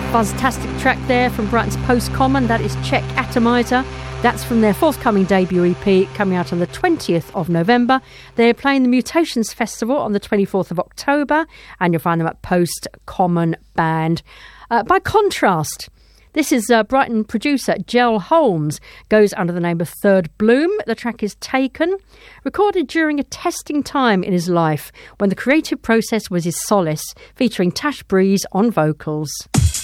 Fuzztastic track there from Brighton's Post Common. That is Check Atomizer. That's from their forthcoming debut EP, coming out on the 20th of November. They're playing the Mutations Festival on the 24th of October, and you'll find them at Post Common Band. By contrast, this is Brighton producer Gel Holmes, goes under the name of Third Bloom. The track is Taken, recorded during a testing time in his life when the creative process was his solace, featuring Tash Breeze on vocals.